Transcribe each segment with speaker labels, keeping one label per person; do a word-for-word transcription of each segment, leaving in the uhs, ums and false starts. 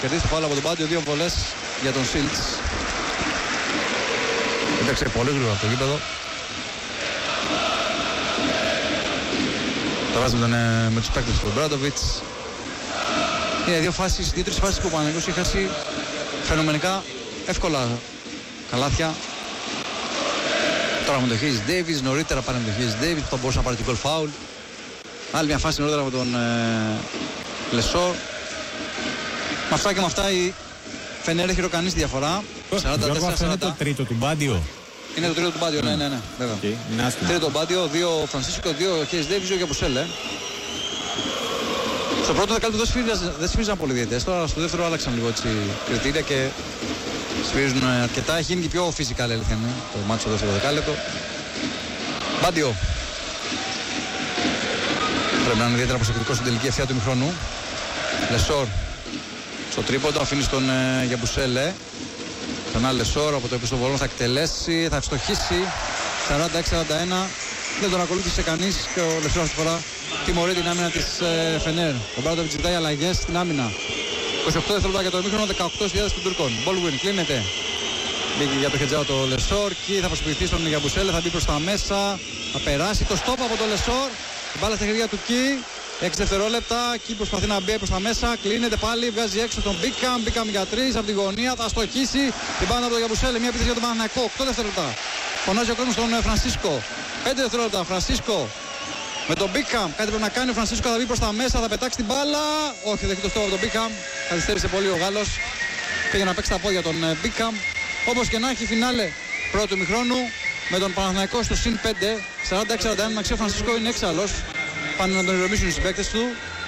Speaker 1: κερδίσει το φάουλ από τον Πάντιο. Δύο βολές για τον Σίλτς. Έτρεξε πολύ γρήγορα από το γήπεδο. Το βάζει με, τον, με τους παίκτες του Μπράντοβιτς. Είναι δύο φάσεις, δύο-τρεις φάσεις που ο Παναθηναϊκός είχε χάσει φαινομενικά εύκολα καλάθια. Τώρα με τον Hayes Davis, νωρίτερα πάνε με τον Hayes Davis που θα μπορούσε να πάρει και goal foul. Άλλη μια φάση νωρίτερα με τον ε, Λεσόρ. Με αυτά και με αυτά η Φενέρ έχει ροκανίσει διαφορά.
Speaker 2: σαράντα τέσσερα σαράντα. Αυτό είναι το τρίτο του Μπάντιο.
Speaker 1: Είναι το τρίτο του Μπάντιο, mm. ναι, ναι, ναι, βέβαια. Okay. Τρίτο Μπάντιο, δύο Φρανσίσκο, δύο Hayes Davis, δύο Γιαμπουσέλε. Στο πρώτο δεκάλεπτο δεν σφίζαν πολύ διαιτητές. Τώρα στο δεύτερο άλλαξαν λίγο έτσι κριτήρια και σφίζουν αρκετά. Έχει γίνει και πιο physical, αλήθεια είναι το μάτι στο δεύτερο δεκάλεπτο. Μπάντιο. Πρέπει να είναι ιδιαίτερα προσεκτικό στην τελική ευθεία του ημιχρόνου. Λεσόρ στο τρίποντο, αφήνει στον ε, Γιαμπουσέλε. Τον άλλο Λεσόρ από το επιστοβολό θα εκτελέσει, θα ευστοχίσει. σαράντα έξι σαράντα ένα. Δεν τον ακολούθησε κανείς και ο Λεσόρ αυτή τη φορά τιμωρεί την άμυνα της ε, Φενέρ. Ο Μπράντοβιτς ζητάει αλλαγές στην άμυνα. είκοσι οκτώ δευτερόλεπτα για το ημίχρονο, δεκαοκτώ χιλιάδες των Τούρκων. Baldwin κλείνεται. Μπήκε για το χετζάο το Λεσόρ. Και θα προσποιηθεί στον Γιαμπουσέλε, θα μπει προς τα μέσα. Θα περάσει το στόπ από το Λεσόρ. Η μπάλα στα χέρια του Κι. έξι δευτερόλεπτα. Κι προσπαθεί να μπει προς τα μέσα. Κλείνεται πάλι. Βγάζει έξω τον Μπίκαμ. Μπίκαμ για τρεις από τη γωνία. Θα στοχίσει την μπάλα από τον Γιαμπουσέλε. Μια επίθεση για τον Παναθηναϊκό. οκτώ δευτερόλεπτα. Φωνάζει ο κόσμος στον Φρανσίσκο. πέντε δευτερόλεπτα. Φρανσίσκο. Με τον Μπίκαμ, κάτι πρέπει να κάνει ο Φρανσίσκο, θα μπει προς τα μέσα, θα πετάξει την μπάλα. Όχι, δεν έχει το στόχο από τον Μπίκαμ. Καθυστέρησε πολύ ο Γάλλος. Πήγε να παίξει τα πόδια τον Μπίκαμ. Όπως και να έχει, φινάλε πρώτου ημιχρόνου με τον Παναθηναϊκό στο συν πέντε. σαράντα έξι σαράντα ένα, ο Φρανσίσκο είναι έξαλλος. Πάνε να τον ηρεμήσουν οι συμπαίκτες του.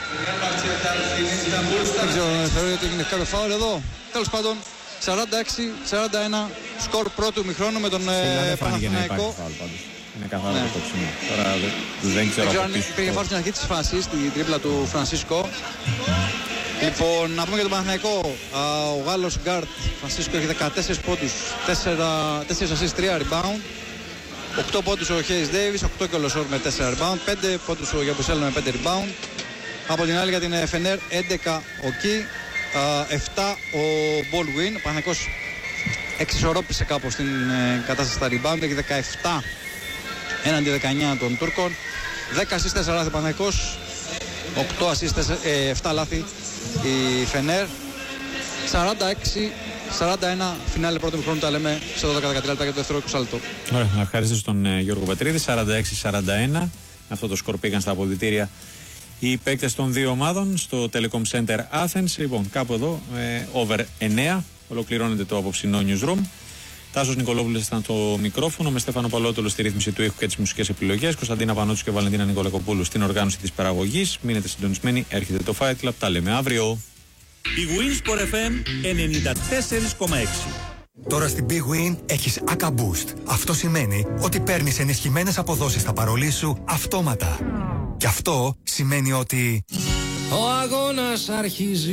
Speaker 1: Δεν ξέρω, θεωρώ ότι έγινε κάποιο φάουλ εδώ. Τέλος πάντων, σαράντα έξι σαράντα ένα σκορ πρώτου ημιχρόνου με τον Παναθηναϊκό.
Speaker 2: Είναι καθαρό ναι. Το κόψιμο. Τώρα δεν, δεν ξέρω,
Speaker 1: ξέρω αν υπήρχε φάουλ στην αρχή της φάσης, στην τρίπλα του Φρανσίσκο. Λοιπόν, να πούμε για τον Παναθηναϊκό. Ο Γάλλος γκάρτ Φρανσίσκο έχει δεκατέσσερις πόντους, τέσσερα assist, τρία rebound. οκτώ πόντους ο Hayes Davis, οκτώ και ο Λεσόρ με τέσσερα rebound. πέντε πόντους ο Γιαμπουσέλε με πέντε rebound. Από την άλλη για την Φενέρ έντεκα ο Κι, επτά ο Baldwin. Ο Παναθηναϊκός εξισορρόπησε κάπως την κατάσταση στα rebound, έχει δεκαεπτά έναντι δεκαεννιά των Τούρκων. δέκα assist, τέσσερα λάθη Παναθηναϊκός, οκτώ assist, επτά λάθη η Φενέρ. Σαράντα έξι σαράντα ένα φινάλε πρώτο μικρόνο, τα λέμε σε δώδεκα δεκατρία λεπτά για το δεύτερο είκοσι λεπτό.
Speaker 2: Ωραία, να ευχαριστήσω τον ε, Γιώργο Πετρίδη. Σαράντα έξι σαράντα ένα, αυτό το σκορ πήγαν στα αποδυτήρια οι παίκτες των δύο ομάδων στο Telecom Center Athens. Λοιπόν, κάπου εδώ ε, over εννέα ολοκληρώνεται το απόψινό newsroom. Τάσος Νικολόπουλος ήταν στο μικρόφωνο, με Στέφανο Παλότολο στη ρύθμιση του ήχου και τις μουσικές επιλογές, Κωνσταντίνα Πανότσου και Βαλεντίνα Νικολακοπούλου στην οργάνωση της παραγωγής. Μείνετε συντονισμένοι, έρχεται το Fight Club, τα λέμε αύριο.
Speaker 3: Η Winsport εφ εμ ενενήντα τέσσερα κόμμα έξι.
Speaker 4: Τώρα στην Big Win έχεις Aka Boost. Αυτό σημαίνει ότι παίρνεις ενισχυμένες αποδόσεις στα παρολί σου αυτόματα. Και αυτό σημαίνει ότι
Speaker 5: ο αγώνας αρχίζει.